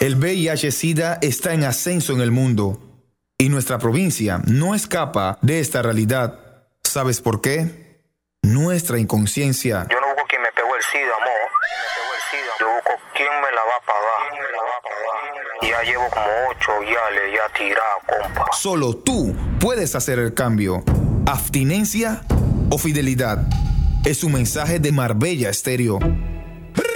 El VIH-Sida está en ascenso en el mundo y nuestra provincia no escapa de esta realidad. ¿Sabes por qué? Nuestra inconsciencia. Yo no busco quien me pegó el SIDA, amor. Yo busco quién me la va a pagar. Ya llevo como 8 viales ya tirado, compa. Solo tú puedes hacer el cambio. Abstinencia o fidelidad. Es un mensaje de Marbella Estéreo.